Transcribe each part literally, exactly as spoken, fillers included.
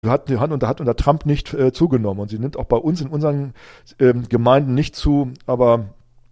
hat, hat, unter, hat unter Trump nicht äh, zugenommen und sie nimmt auch bei uns in unseren ähm, Gemeinden nicht zu, aber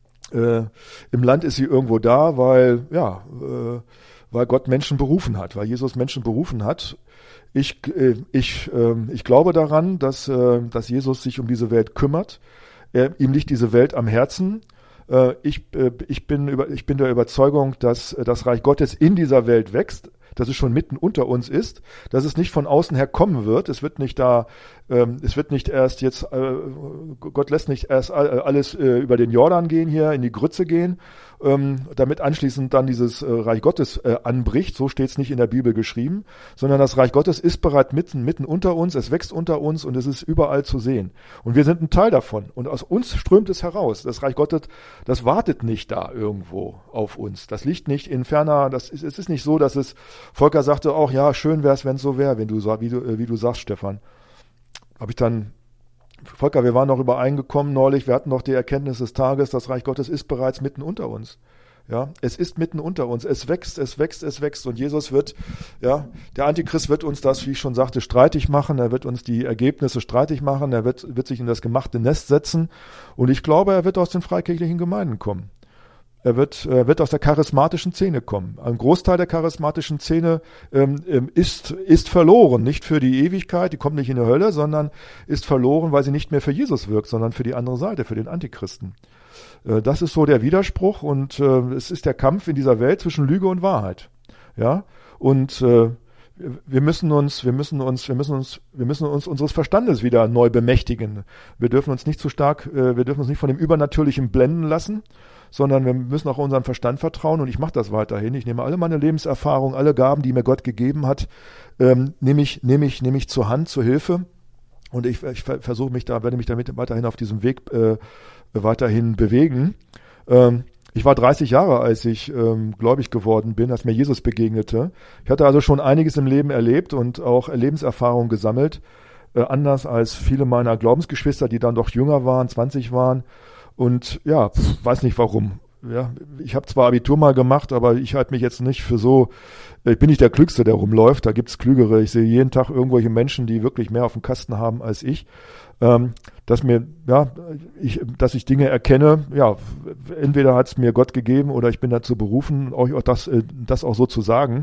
äh, im Land ist sie irgendwo da, weil, ja, äh, weil Gott Menschen berufen hat, weil Jesus Menschen berufen hat. Ich, äh, ich, äh, ich glaube daran, dass, äh, dass Jesus sich um diese Welt kümmert. Er, ihm liegt diese Welt am Herzen. Äh, ich, äh, ich, bin über, ich bin der Überzeugung, dass äh, das Reich Gottes in dieser Welt wächst, dass es schon mitten unter uns ist, dass es nicht von außen her kommen wird. Es wird nicht da, ähm, es wird nicht erst jetzt, äh, Gott lässt nicht erst alles äh, über den Jordan gehen hier, in die Grütze gehen, ähm, damit anschließend dann dieses äh, Reich Gottes äh, anbricht. So steht es nicht in der Bibel geschrieben, sondern das Reich Gottes ist bereits mitten, mitten unter uns, es wächst unter uns und es ist überall zu sehen. Und wir sind ein Teil davon. Und aus uns strömt es heraus. Das Reich Gottes, das wartet nicht da irgendwo auf uns. Das liegt nicht in ferner, das ist, es ist nicht so, dass es, Volker sagte auch, ja, schön wäre es, wenn es so wäre, wenn du, wie du, wie du sagst, Stefan. Habe ich dann, Volker, wir waren noch übereingekommen neulich, wir hatten noch die Erkenntnis des Tages, das Reich Gottes ist bereits mitten unter uns. Ja, es ist mitten unter uns, es wächst, es wächst, es wächst und Jesus wird, ja, der Antichrist wird uns das, wie ich schon sagte, streitig machen, er wird uns die Ergebnisse streitig machen, er wird, wird sich in das gemachte Nest setzen und ich glaube, er wird aus den freikirchlichen Gemeinden kommen. Er wird, er wird aus der charismatischen Szene kommen. Ein Großteil der charismatischen Szene ähm, ist, ist verloren. Nicht für die Ewigkeit, die kommt nicht in die Hölle, sondern ist verloren, weil sie nicht mehr für Jesus wirkt, sondern für die andere Seite, für den Antichristen. Äh, das ist so der Widerspruch und äh, es ist der Kampf in dieser Welt zwischen Lüge und Wahrheit. Ja, und äh, wir müssen uns, wir müssen uns, wir müssen uns, wir müssen uns unseres Verstandes wieder neu bemächtigen. Wir dürfen uns nicht zu stark, äh, wir dürfen uns nicht von dem Übernatürlichen blenden lassen, sondern wir müssen auch unserem Verstand vertrauen und ich mache das weiterhin. Ich nehme alle meine Lebenserfahrung, alle Gaben, die mir Gott gegeben hat, ähm, nehme ich, nehme ich, nehme ich zur Hand, zur Hilfe und ich, ich versuche mich da, werde mich damit weiterhin auf diesem Weg äh, weiterhin bewegen. Ähm, ich war dreißig Jahre, als ich ähm, gläubig geworden bin, als mir Jesus begegnete. Ich hatte also schon einiges im Leben erlebt und auch Lebenserfahrung gesammelt, äh, anders als viele meiner Glaubensgeschwister, die dann doch jünger waren, zwanzig waren. Und ja, pf, weiß nicht warum. Ja, ich habe zwar Abitur mal gemacht, aber ich halte mich jetzt nicht für so, ich bin nicht der Klügste, der rumläuft, da gibt's Klügere. Ich sehe jeden Tag irgendwelche Menschen, die wirklich mehr auf dem Kasten haben als ich. Ähm, dass mir, ja, ich, dass ich Dinge erkenne, ja, entweder hat's mir Gott gegeben oder ich bin dazu berufen, euch auch das, äh, das auch so zu sagen,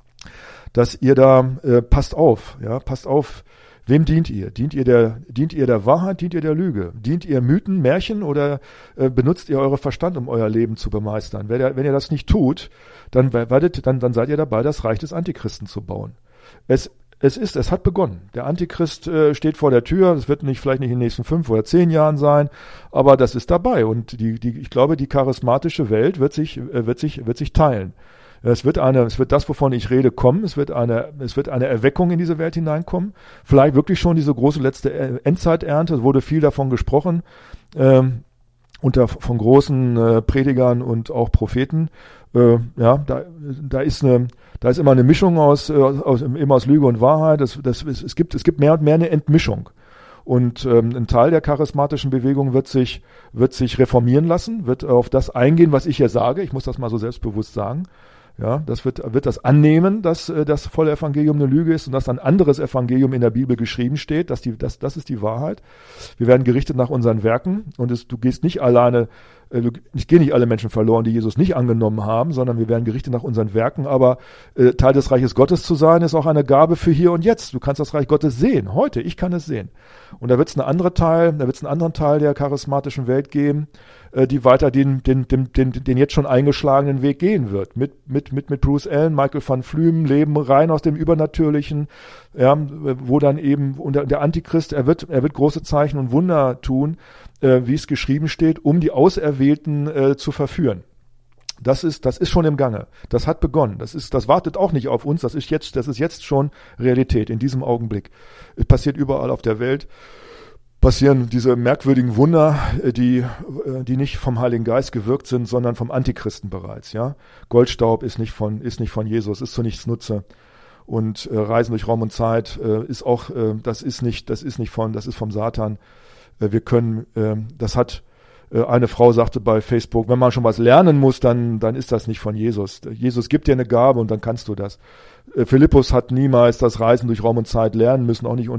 dass ihr da, äh, passt auf, ja, passt auf. Wem dient ihr? Dient ihr der, dient ihr der Wahrheit? Dient ihr der Lüge? Dient ihr Mythen, Märchen oder äh, benutzt ihr euren Verstand, um euer Leben zu bemeistern? Wenn ihr, wenn ihr das nicht tut, dann werdet, dann, dann seid ihr dabei, das Reich des Antichristen zu bauen. Es, es ist, es hat begonnen. Der Antichrist äh, steht vor der Tür. Es wird nicht, vielleicht nicht in den nächsten fünf oder zehn Jahren sein, aber das ist dabei. Und die, die, ich glaube, die charismatische Welt wird sich, äh, wird sich, wird sich teilen. Es wird eine, es wird das, wovon ich rede, kommen. Es wird eine, es wird eine Erweckung in diese Welt hineinkommen. Vielleicht wirklich schon diese große letzte Endzeiternte. Es wurde viel davon gesprochen, ähm, unter, von großen äh, Predigern und auch Propheten. Äh, ja, da, da ist eine, da ist immer eine Mischung aus, äh, aus, immer aus Lüge und Wahrheit. Das, das, es, es gibt, es gibt mehr und mehr eine Entmischung. Und ähm, ein Teil der charismatischen Bewegung wird sich, wird sich reformieren lassen, wird auf das eingehen, was ich hier sage. Ich muss das mal so selbstbewusst sagen. Ja, das wird, wird das annehmen, dass äh, das volle Evangelium eine Lüge ist und dass ein anderes Evangelium in der Bibel geschrieben steht, dass die, das, das ist die Wahrheit. Wir werden gerichtet nach unseren Werken und es, du gehst nicht alleine, äh, du, es gehen nicht alle Menschen verloren, die Jesus nicht angenommen haben, sondern wir werden gerichtet nach unseren Werken. Aber äh, Teil des Reiches Gottes zu sein, ist auch eine Gabe für hier und jetzt. Du kannst das Reich Gottes sehen, heute, ich kann es sehen. Und da wird es eine andere Teil, da wird es einen anderen Teil der charismatischen Welt geben, die weiter den, den, den, den, den jetzt schon eingeschlagenen Weg gehen wird. Mit, mit, mit, mit Bruce Allen, Michael van Flümen, Leben rein aus dem Übernatürlichen, ja, wo dann eben unter der Antichrist, er wird, er wird große Zeichen und Wunder tun, äh, wie es geschrieben steht, um die Auserwählten äh, zu verführen. Das ist, das ist schon im Gange. Das hat begonnen. Das ist, das wartet auch nicht auf uns. Das ist jetzt, das ist jetzt schon Realität in diesem Augenblick. Es passiert überall auf der Welt. Passieren diese merkwürdigen Wunder, die, die nicht vom Heiligen Geist gewirkt sind, sondern vom Antichristen bereits, ja. Goldstaub ist nicht von, ist nicht von Jesus, ist zu nichts Nutze. Und äh, Reisen durch Raum und Zeit äh, ist auch, äh, das ist nicht, das ist nicht von, das ist vom Satan. Äh, wir können, äh, das hat, äh, eine Frau sagte bei Facebook, wenn man schon was lernen muss, dann, dann ist das nicht von Jesus. Jesus gibt dir eine Gabe und dann kannst du das. Äh, Philippus hat niemals das Reisen durch Raum und Zeit lernen müssen, auch nicht